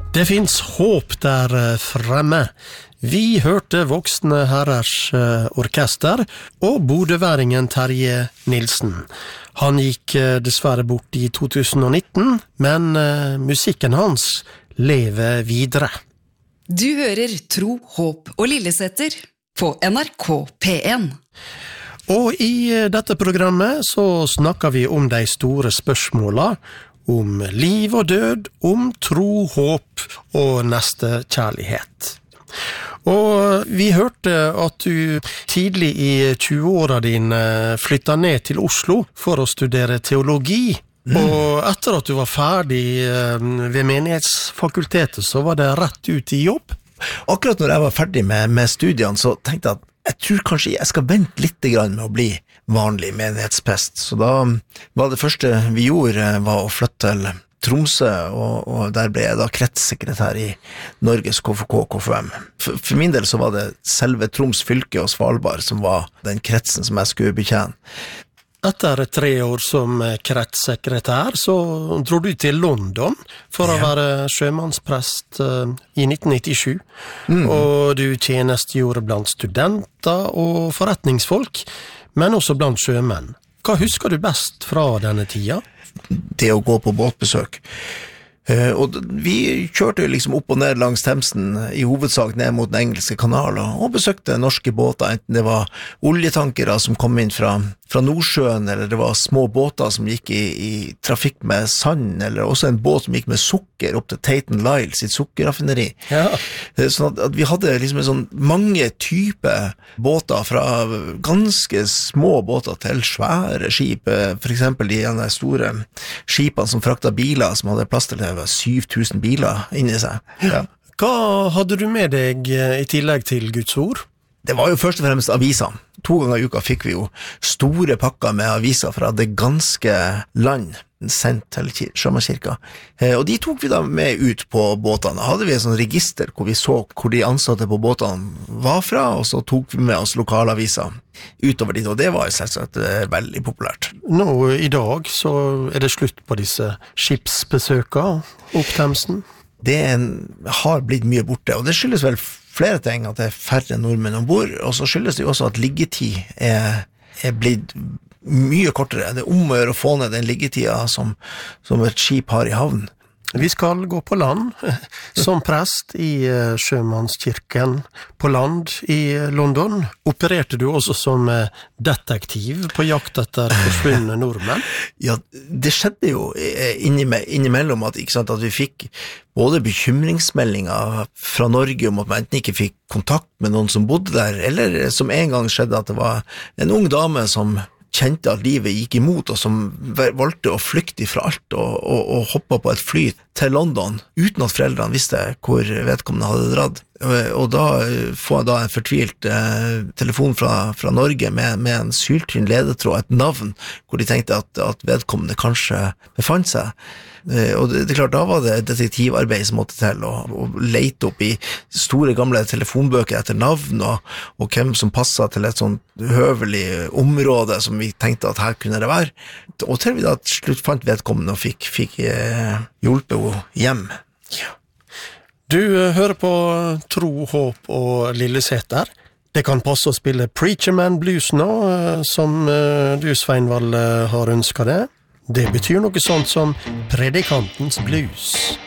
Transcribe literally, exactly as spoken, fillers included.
Det finns håp där fremme. Vi hørte Voksne Herrers orkester og bodøværingen Terje Nilsen. Han gikk dessverre bort i to tusen og nitten, men musikken hans lever videre. Du hører Tro, Håp og Lillesetter på N R K P en. Og i dette programmet så snakker vi om de store spørsmålene, om liv og død, om tro, håp og neste kjærlighet. Og vi hørte at du tidlig i tjueåra dine flyttet ned til Oslo for å studere teologi. Mm. Og etter at du var ferdig ved menighetsfakultetet, så var det rett ut i jobb. Akkurat når jeg var ferdig med, med studiene, så tenkte jeg at jeg tror kanskje jeg skal vente litt grann med å bli vanlig menighetsprest. Så da var det første vi gjorde var å flytte til Tromsø, og, og der ble jeg da kretssekretær i Norges K F K K F M. For, for min del så var det selve Troms fylke og Svalbard som var den kretsen som jeg skulle betjene. Etter tre år som kretssekretær så dro du til London for ja. Å være sjømannsprest uh, i nitten nittisju. Mm. Og du tjenestegjorde blant studenter og forretningsfolk, men også blant sjømenn. Hva husker du best fra denne tida? Det å gå på båtbesøk. Uh, og vi kjørte liksom opp og ned langs Themsen, i hovedsak ned mot den engelske kanalen, og besøkte norske båter, enten det var oljetankere som kom inn fra, fra Nordsjøen, eller det var små båter som gikk i, i trafikk med sand, eller også en båt som gikk med sukker opp til Tate and Lyle, sitt sukkerraffineri. Ja. Uh, sånn at, at vi hadde liksom en sånn mange typer båter, fra ganske små båter til svære skip, for eksempel de store skipene som frakta biler, som hadde plass til det syv tusen biler inni seg. Ja. Hva hadde du med deg i tillegg til Guds ord? Det var jo først og fremst aviser. To ganger i uka fikk vi jo store pakker med aviser fra det ganske land, sendt til Sjømannskirka. Og de tok vi da med ut på båtene. Da hadde vi et sånt register hvor vi så hvor de ansatte på båtene var fra, og så tok vi med oss lokalaviser utover dit, og det var jo selvsagt veldig populært. Nå i dag så er det slutt på disse skipsbesøkene opp Themsen. Det en, har blitt mye borte, og det skyldes vel flere ting, at det er færre nordmenn ombord, og så skyldes det jo også at liggetid er, er blitt mye kortere. Det er om å gjøre å få ned den liggetida som, som et skip har i havn. Vi skal gå på land som prest i Sjømannskirken på land i London. Opererte du også som detektiv på jakt etter forsvunne nordmenn? Ja, det skjedde jo innimellom at, ikke sant, at vi fikk både bekymringsmeldinger fra Norge om at man enten ikke fikk kontakt med noen som bodde der, eller som en gang skjedde at det var en ung dame som kjente at livet gikk imot, og som valgte å flykte fra alt og, og, og hoppe på et fly til London uten at foreldrene visste hvor vedkommende hadde dratt. Og da får jeg da en fortvilt eh, telefon fra, fra Norge med, med en syltynn ledetråd, et navn, hvor de tenkte at, at vedkommende kanskje befant seg. Eh, og det, det er klart, da var det detektivarbeid som måtte til, og, og lete opp i store gamle telefonbøker etter navn, og, og hvem som passet til et sånt høvelig område som vi tenkte at her kunne det være. Og til vi da slutt fant vedkommende og fikk, fikk eh, hjulpet henne hjem. Ja. Du hører på Tro, Håp og Lillesetter. Det kan passe å spille Preacher Man Blues nå, som du, Sveinvald, har ønsket det. Det betyr noe sånt som Predikantens Blues.